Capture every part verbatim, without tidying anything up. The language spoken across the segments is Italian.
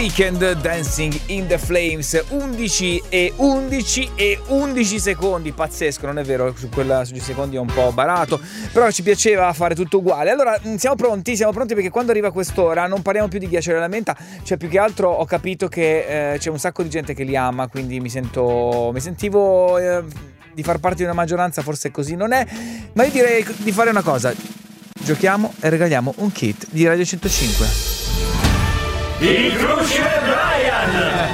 Weeknd, Dancing in the Flames. Undici e undici e undici secondi, pazzesco, non è vero? Su quella sugli secondi è un po' barato, però ci piaceva fare tutto uguale. Allora siamo pronti, siamo pronti perché quando arriva quest'ora non parliamo più di Ghiaccioli alla menta, cioè più che altro ho capito che eh, c'è un sacco di gente che li ama, quindi mi sento mi sentivo eh, di far parte di una maggioranza, forse così non è, ma io direi di fare una cosa: giochiamo e regaliamo un kit di Radio centocinque. Il Cruciver Brian!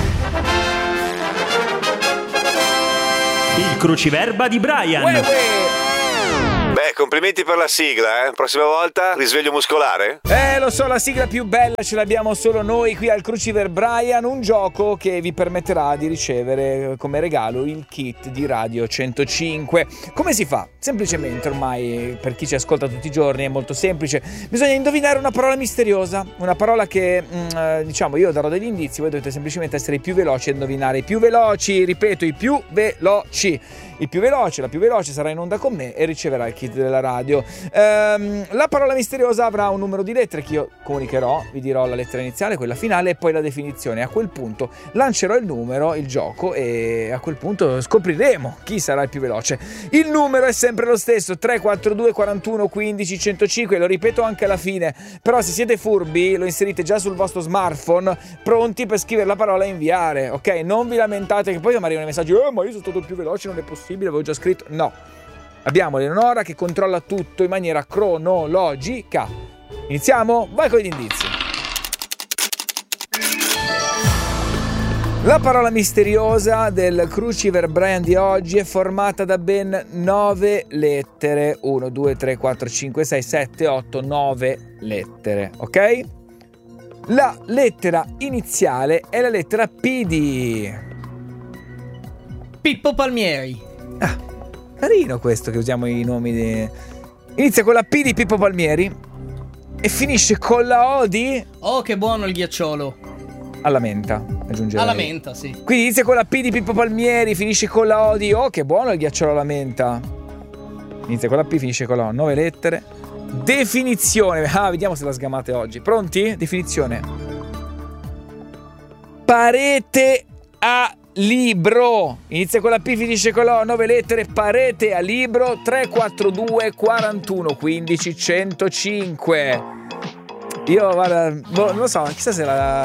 Il cruciverba di Brian! Uè, uè. Beh, complimenti per la sigla, eh. Prossima volta risveglio muscolare? Eh, lo so, la sigla più bella ce l'abbiamo solo noi qui al Cruciver Brian, un gioco che vi permetterà di ricevere come regalo il kit di Radio centocinque. Come si fa? Semplicemente, ormai per chi ci ascolta tutti i giorni è molto semplice. Bisogna indovinare una parola misteriosa, una parola che mh, diciamo io darò degli indizi, voi dovete semplicemente essere i più veloci a indovinare. I più veloci, ripeto, i più veloci. Il più veloce, la più veloce sarà in onda con me e riceverà il kit della radio. Ehm, la parola misteriosa avrà un numero di lettere che io comunicherò, vi dirò la lettera iniziale, quella finale e poi la definizione. A quel punto lancerò il numero, il gioco, e a quel punto scopriremo chi sarà il più veloce. Il numero è sempre lo stesso: tre quattro due quarantuno quindici centocinque, lo ripeto anche alla fine, però se siete furbi lo inserite già sul vostro smartphone, pronti per scrivere la parola e inviare, ok? Non vi lamentate che poi mi arrivano i messaggi: eh ma io sono stato il più veloce, non è possibile, avevo già scritto. No, abbiamo Eleonora che controlla tutto in maniera cronologica. Iniziamo? Vai con gli indizi. La parola misteriosa del Cruciver Brian di oggi è formata da ben nove lettere. uno, due, tre, quattro, cinque, sei, sette, otto, nove lettere, ok? La lettera iniziale è la lettera P di Pippo Palmieri. Ah, carino questo che usiamo i nomi di... Inizia con la P di Pippo Palmieri e finisce con la O di... Oh, che buono il ghiacciolo. Alla menta, aggiungerei. Alla menta, sì. Quindi inizia con la P di Pippo Palmieri, finisce con la O di... Oh, che buono il ghiacciolo alla menta. Inizia con la P, finisce con la O. Nove lettere. Definizione. Ah, vediamo se la sgamate oggi. Pronti? Definizione. Parete a libro. Inizia con la P, finisce con la O. Nove lettere. Parete a libro. tre quattro due quarantuno quindici centocinque. Io, guarda, boh, non lo so, chissà se la